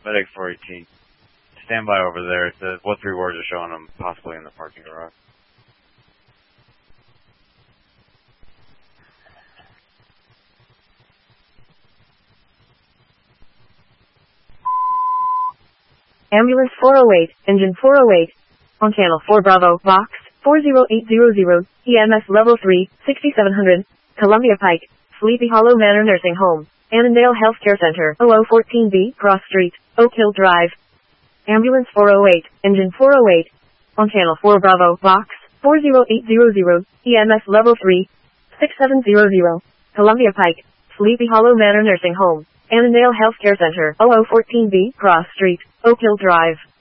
Medic 418. Stand by over there. What 3 wards are showing them possibly in the parking garage? Ambulance 408, engine 408. On channel 4 Bravo, box 40800, EMS level 3, 6700, Columbia Pike, Sleepy Hollow Manor Nursing Home, Annandale Healthcare Center, 0014B, Cross Street, Oak Hill Drive. Ambulance 408, engine 408. On channel 4 Bravo, box 40800, EMS level 3, 6700, Columbia Pike, Sleepy Hollow Manor Nursing Home, Annandale Healthcare Center, 0014B, Cross Street, Oak Hill Drive.